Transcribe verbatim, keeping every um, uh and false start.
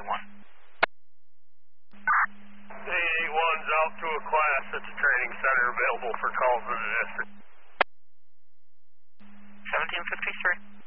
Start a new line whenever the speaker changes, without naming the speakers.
eighty-one.
eight eighty-one's out to a class at the training center available for calls in the district.
seventeen fifty-three.